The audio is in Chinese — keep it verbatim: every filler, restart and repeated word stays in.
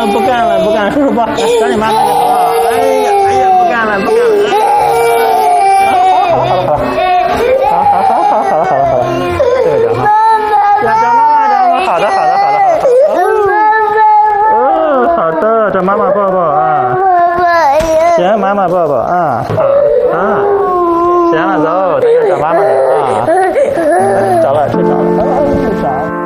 了，不干了，不干了，叔叔抱，来找你妈妈去好不好？哎呀，哎呀，不干了，不干了。好好好好好好好好好好好好，这个讲哈，讲讲妈妈，讲妈妈，好的好的好的好的。哦，好的，找妈妈抱抱啊。行，妈妈抱抱啊。啊，行了，走，咱要找妈妈去啊。找了，去找。